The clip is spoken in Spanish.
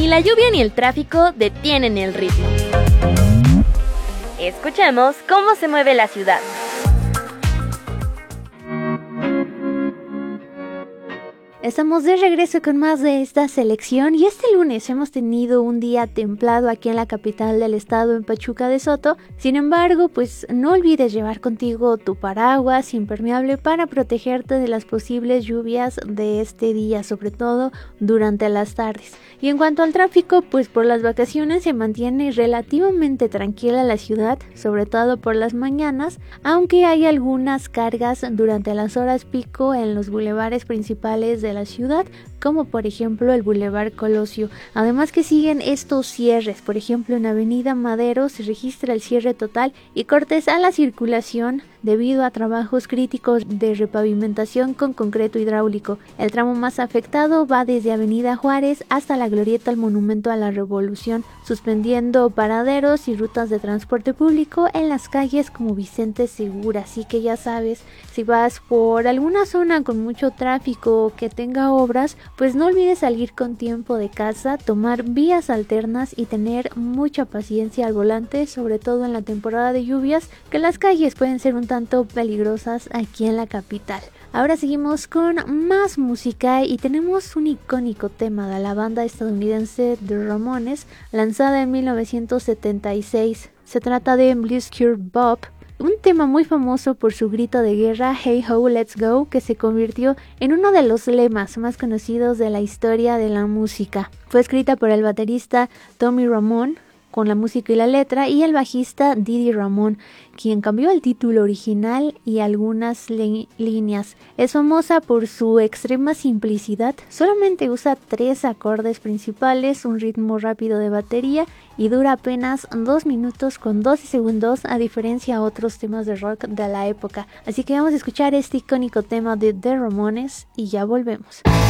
Ni la lluvia ni el tráfico detienen el ritmo. Escuchemos cómo se mueve la ciudad. Estamos de regreso con más de esta selección y este lunes hemos tenido un día templado aquí en la capital del estado, en Pachuca de Soto. Sin embargo, pues no olvides llevar contigo tu paraguas impermeable para protegerte de las posibles lluvias de este día, sobre todo durante las tardes. Y en cuanto al tráfico, pues por las vacaciones se mantiene relativamente tranquila la ciudad, sobre todo por las mañanas, aunque hay algunas cargas durante las horas pico en los bulevares principales de la ciudad, como por ejemplo el Boulevard Colosio. Además que siguen estos cierres, por ejemplo en Avenida Madero se registra el cierre total y cortes a la circulación debido a trabajos críticos de repavimentación con concreto hidráulico. El tramo más afectado va desde Avenida Juárez hasta la glorieta al Monumento a la Revolución, suspendiendo paraderos y rutas de transporte público en las calles como Vicente Segura. Así que ya sabes, si vas por alguna zona con mucho tráfico o que tenga obras, pues no olvides salir con tiempo de casa, tomar vías alternas y tener mucha paciencia al volante, sobre todo en la temporada de lluvias, que las calles pueden ser un tanto peligrosas aquí en la capital. Ahora seguimos con más música y tenemos un icónico tema de la banda estadounidense The Ramones, lanzada en 1976. Se trata de Blitzkrieg Bob, un tema muy famoso por su grito de guerra Hey Ho, Let's Go, que se convirtió en uno de los lemas más conocidos de la historia de la música. Fue escrita por el baterista Tommy Ramone, con la música y la letra, y el bajista Didi Ramone, quien cambió el título original y algunas líneas. Es famosa por su extrema simplicidad, solamente usa 3 acordes principales, un ritmo rápido de batería y dura apenas 2 minutos con 12 segundos, a diferencia a otros temas de rock de la época. Así que vamos a escuchar este icónico tema de The Ramones y ya volvemos.